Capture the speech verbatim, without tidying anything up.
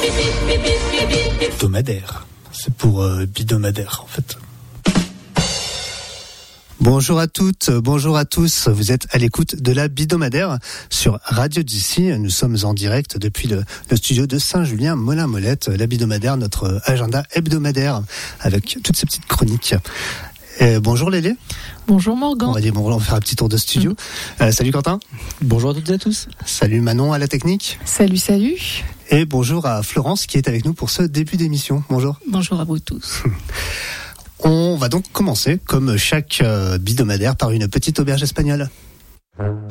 Hebdomadaire. C'est pour euh, bidomadaire en fait. Bonjour à toutes, bonjour à tous. Vous êtes à l'écoute de la Bidomadaire sur Radio D'ici. Nous sommes en direct depuis le, le studio de Saint-Julien-Molin-Molette. La Bidomadaire, notre agenda hebdomadaire avec toutes ces petites chroniques. Et bonjour Lélé. Bonjour Morgan. On va dire bonjour, on va faire un petit tour de studio. Mmh. Euh, salut Quentin. Bonjour à toutes et à tous. Salut Manon à la technique. Salut, salut. Et bonjour à Florence qui est avec nous pour ce début d'émission. Bonjour. Bonjour à vous tous. On va donc commencer, comme chaque euh, bidomadaire, par une petite auberge espagnole.